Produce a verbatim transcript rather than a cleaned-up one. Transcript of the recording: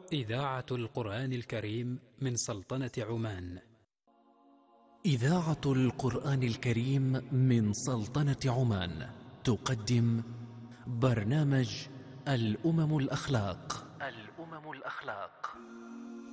إذاعة القرآن الكريم من سلطنة عمان. إذاعة القرآن الكريم من سلطنة عمان تقدم برنامج الأمم الأخلاق. الأمم الأخلاق